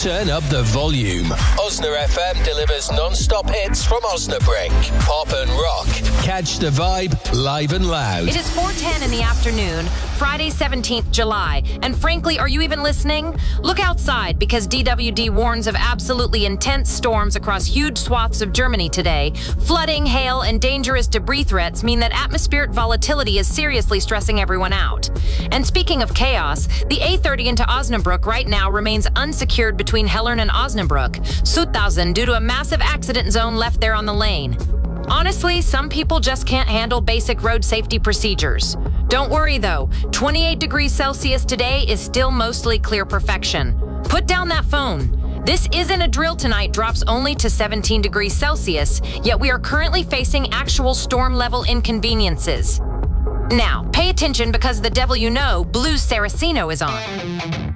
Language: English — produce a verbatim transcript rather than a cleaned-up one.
Turn up the volume. Osna F M delivers non-stop hits from Osnabrück. Pop and rock. Catch the vibe live and loud. It is four ten in the afternoon, Friday, seventeenth of July. And frankly, are you even listening? Look outside, because D W D warns of absolutely intense storms across huge swaths of Germany today. Flooding, hail, and dangerous debris threats mean that atmospheric volatility is seriously stressing everyone out. And speaking of chaos, the A thirty into Osnabrück right now remains unsecured between Hellern and Osnabrück, Sutthausen, due to a massive accident zone left there on the lane. Honestly, some people just can't handle basic road safety procedures. Don't worry though, twenty-eight degrees Celsius today is still mostly clear perfection. Put down that phone. This isn't a drill tonight drops only to seventeen degrees Celsius, yet we are currently facing actual storm level inconveniences. Now, pay attention because the devil you know, Blues Saraceno is on.